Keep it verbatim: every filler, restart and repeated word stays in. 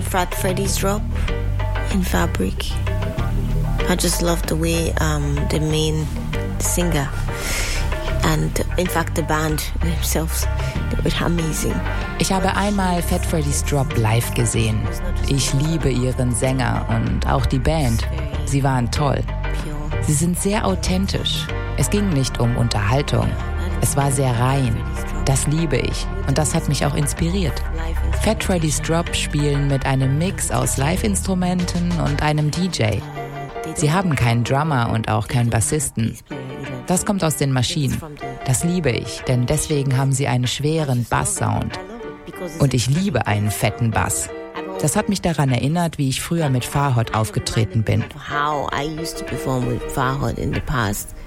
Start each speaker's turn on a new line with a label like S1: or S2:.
S1: Fat Freddy's Drop in Fabric. I just love the way um, the main singer and in fact the band themselves, they were amazing.
S2: Ich habe einmal Fat Freddy's Drop live gesehen. Ich liebe ihren Sänger und auch die Band. Sie waren toll. Sie sind sehr authentisch. Es ging nicht um Unterhaltung. Es war sehr rein. Das liebe ich und das hat mich auch inspiriert. Fat Freddy's Drop spielen mit einem Mix aus Live-Instrumenten und einem D J. Sie haben keinen Drummer und auch keinen Bassisten. Das kommt aus den Maschinen. Das liebe ich, denn deswegen haben sie einen schweren Bass-Sound. Und ich liebe einen fetten Bass. Das hat mich daran erinnert, wie ich früher mit Farhad aufgetreten bin.
S1: How I used to perform with Farhad in the past.